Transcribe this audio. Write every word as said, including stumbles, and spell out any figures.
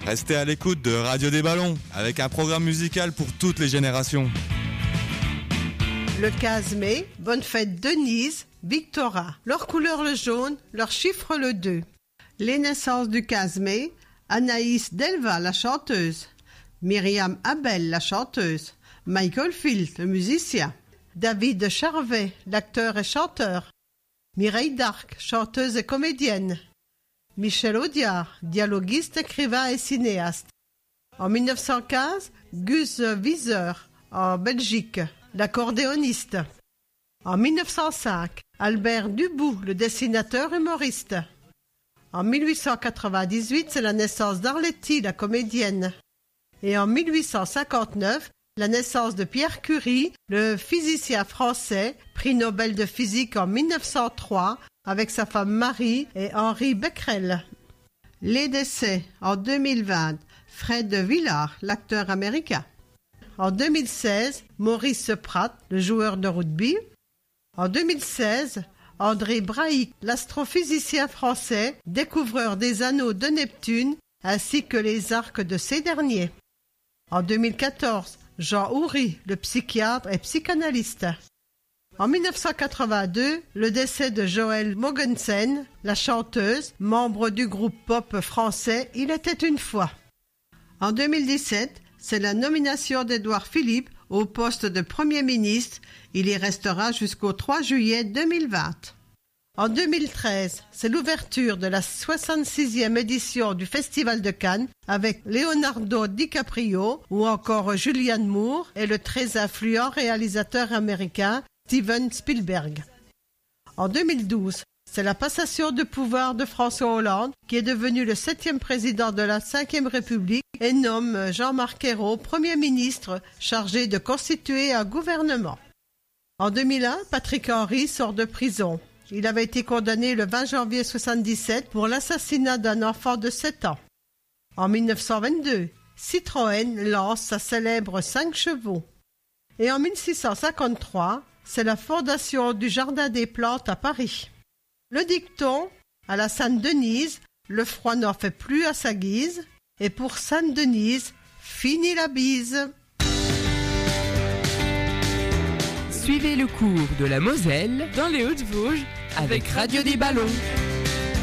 Restez à l'écoute de Radio des Ballons, avec un programme musical pour toutes les générations. Le quinze mai, bonne fête Denise, Victorin. Leur couleur le jaune, leur chiffre le deux. Les naissances du quinze mai, Anaïs Delva, la chanteuse. Myriam Abel, la chanteuse. Michael Field, le musicien. David Charvet, l'acteur et chanteur. Mireille Darc, chanteuse et comédienne. Michel Audiard, dialoguiste, écrivain et cinéaste. En mille neuf cent quinze, Gus Wieser, en Belgique, l'accordéoniste. En mille neuf cent cinq, Albert Dubout, le dessinateur humoriste. En mille huit cent quatre-vingt-dix-huit, c'est la naissance d'Arletty, la comédienne. Et en mille huit cent cinquante-neuf, la naissance de Pierre Curie, le physicien français, prix Nobel de physique en mille neuf cent trois, avec sa femme Marie et Henri Becquerel. Les décès en deux mille vingt, Fred Villard, l'acteur américain. En deux mille seize, Maurice Pratt, le joueur de rugby. En deux mille seize, André Braic, l'astrophysicien français, découvreur des anneaux de Neptune, ainsi que les arcs de ces derniers. En deux mille quatorze, Jean Houry, le psychiatre et psychanalyste. En mille neuf cent quatre-vingt-deux, le décès de Joëlle Mogensen, la chanteuse, membre du groupe pop français Il était une fois. En deux mille dix-sept, c'est la nomination d'Édouard Philippe au poste de Premier ministre. Il y restera jusqu'au trois juillet deux mille vingt. En deux mille treize, c'est l'ouverture de la soixante-sixième édition du Festival de Cannes avec Leonardo DiCaprio ou encore Julianne Moore et le très influent réalisateur américain Steven Spielberg. En deux mille douze, c'est la passation de pouvoir de François Hollande qui est devenu le septième président de la cinquième République et nomme Jean-Marc Ayrault Premier ministre chargé de constituer un gouvernement. En deux mille un, Patrick Henry sort de prison. Il avait été condamné le vingt janvier soixante-dix-sept pour l'assassinat d'un enfant de sept ans. En mille neuf cent vingt-deux, Citroën lance sa célèbre cinq chevaux. Et en mille six cent cinquante-trois, c'est la fondation du Jardin des Plantes à Paris. Le dicton, à la Sainte-Denise, le froid n'en fait plus à sa guise, et pour Sainte-Denise, fini la bise. Suivez le cours de la Moselle dans les Hautes-Vosges avec Radio des Ballons.